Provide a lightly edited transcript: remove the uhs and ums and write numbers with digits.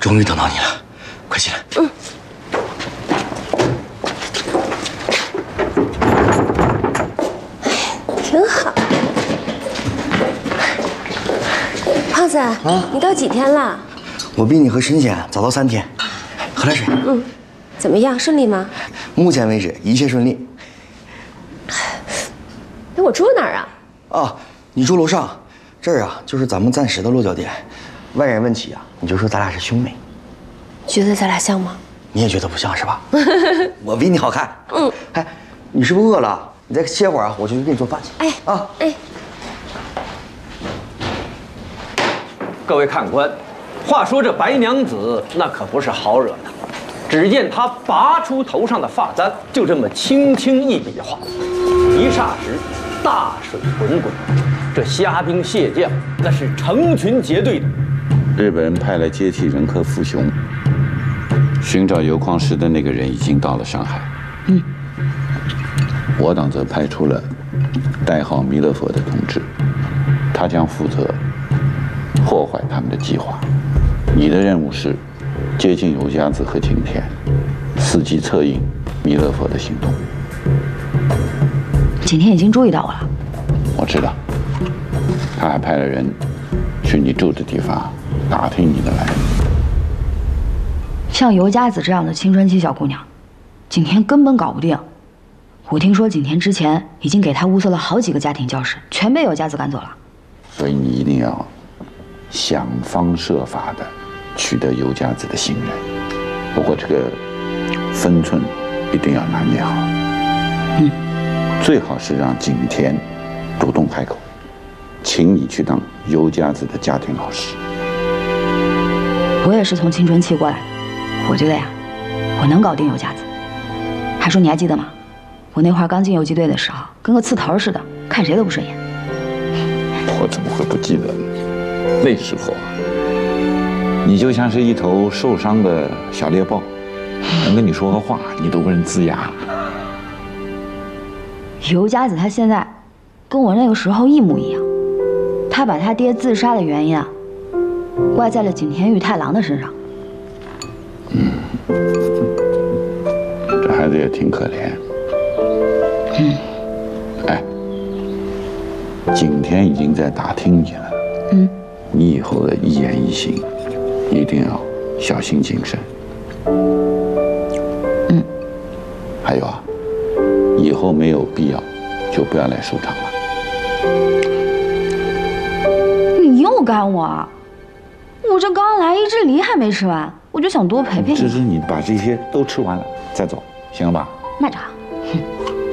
终于等到你了，快进来。嗯。 挺好。胖子啊，你到几天了？ 我比你和神仙早到3天。喝点水。 嗯，怎么样？顺利吗？ 目前为止一切顺利。 那我住哪儿啊？ 啊，你住楼上，这儿啊就是咱们暂时的落脚点。外人问起啊，你就说咱俩是兄妹。 觉得咱俩像吗？ 你也觉得不像是吧？我比你好看。嗯。哎，你是不是饿了？你再歇会儿啊，我就去给你做饭去。 哎啊哎。 各位看官，话说这白娘子那可不是好惹的。只见她拔出头上的发簪，就这么轻轻一比划，一霎时，大水滚滚，这虾兵蟹将那是成群结队的。 日本人派来接替仁科父兄，寻找油矿石的那个人已经到了上海。我党则派出了代号弥勒佛的同志，他将负责破坏他们的计划。你的任务是接近尤家子和景田，伺机策应弥勒佛的行动。 景田已经注意到我了， 我知道，他还派了人去你住的地方打听你的来历。 像尤家子这样的青春期小姑娘，景田根本搞不定。我听说景田之前已经给他物色了好几个家庭教师，全被尤家子赶走了。 所以你一定要想方设法的取得尤家子的信任。不过这个分寸一定要拿捏好。最好是让景田主动开口，请你去当尤家子的家庭老师。 我也是从青春期过来的，我觉得呀，我能搞定尤家子。还说你还记得吗？我那会儿刚进游击队的时候，跟个刺头似的，看谁都不顺眼。 我怎么会不记得呢？那时候啊，你就像是一头受伤的小猎豹，能跟你说个话，你都问龇牙。 尤家子他现在跟我那个时候一模一样，他把他爹自杀的原因啊，怪在了景田玉太郎的身上。 这孩子也挺可怜。哎，景田已经在打听你了。你以后的一言一行一定要小心谨慎。还有啊，以后没有必要就不要来收场了。 你又赶我啊！我这刚来一只梨还没吃完，我就想多陪陪你。 芝芝，你把这些都吃完了再走，行了吧？ 慢着。